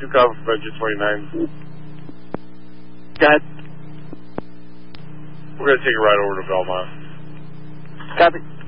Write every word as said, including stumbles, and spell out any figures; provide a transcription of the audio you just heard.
two cover for budget twenty-nine. Go ahead. We're going to take a ride over to Belmont. Copy.